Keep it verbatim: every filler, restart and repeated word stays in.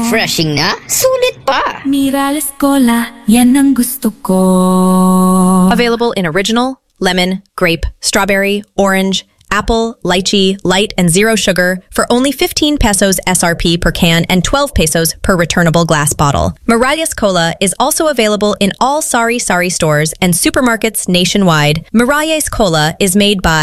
Refreshing na? Sulit pa! Mirales Cola, yan ang gusto ko. Available in original, lemon, grape, strawberry, orange, apple, lychee, light, and zero sugar for only fifteen pesos S R P per can and twelve pesos per returnable glass bottle. Miralles Cola is also available in all Sari Sari stores and supermarkets nationwide. Miralles Cola is made by